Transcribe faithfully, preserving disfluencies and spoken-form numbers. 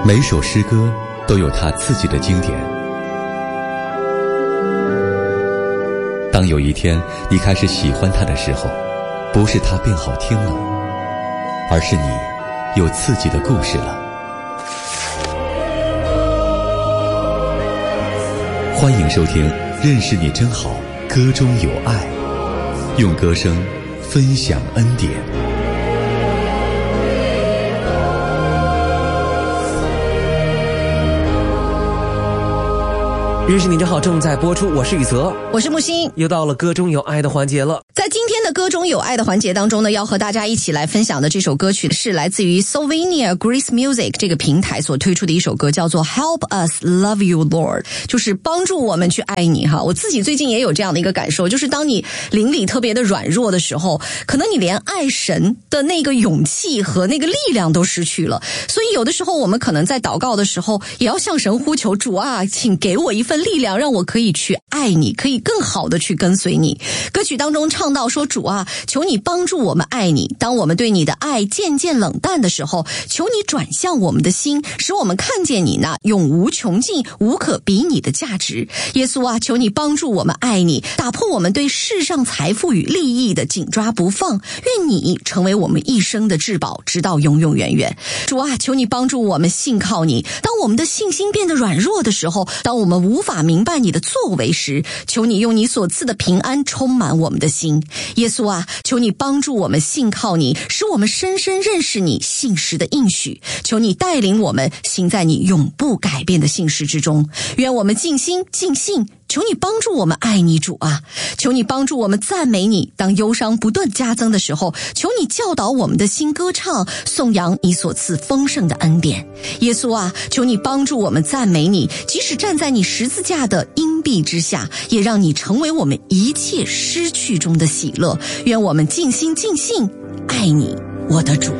每首诗歌都有它自己的经典。当有一天你开始喜欢它的时候，不是它变好听了，而是你有自己的故事了。欢迎收听《认识你真好》，歌中有爱，用歌声分享恩典。 认识你真好正在播出，我是宇泽， 我是木星， 又到了歌中有爱的环节了。 在今天的歌中有爱的环节当中呢，要和大家一起来分享的这首歌曲是来自于 Slovenia Grace Music 这个平台所推出的一首歌，叫做 Help Us Love You Lord， 就是帮助我们去爱你哈。我自己最近也有这样的一个感受，就是当你灵里特别的软弱的时候，可能你连爱神的那个勇气和那个力量都失去了。所以有的时候我们可能在祷告的时候也要向神呼求，主啊，请给我一份力量，让我可以去爱你，可以更好的去跟随你。歌曲当中唱到说，主啊，求你帮助我们爱你，当我们对你的爱渐渐冷淡的时候，求你转向我们的心，使我们看见你那永无穷尽无可比拟的价值。耶稣啊，求你帮助我们爱你，打破我们对世上财富与利益的紧抓不放，愿你成为我们一生的至宝，直到永永远远。主啊，求你帮助我们信靠你，当我们的信心变得软弱的时候，当我们无法明白你的作为时，求你用你所赐的平安充满我们的心。耶稣啊，求你帮助我们信靠你，使我们深深认识你信实的应许。求你带领我们行在你永不改变的信实之中。愿我们尽心尽性，求你帮助我们爱你，主啊，求你帮助我们赞美你，当忧伤不断加增的时候，求你教导我们的心歌唱，颂扬你所赐丰盛的恩典。耶稣啊，求你帮助我们赞美你，即使站在你十字架的荫蔽之下，也让你成为我们一切失去中的喜乐。愿我们尽心尽性爱你，我的主。